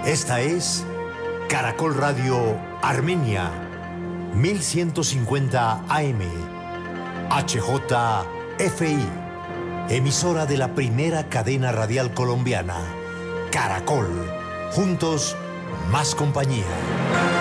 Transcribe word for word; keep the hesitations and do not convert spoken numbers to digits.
Esta es Caracol Radio Armenia, mil ciento cincuenta A M, H J F I, emisora de la primera cadena radial colombiana, Caracol. Juntos, más compañía.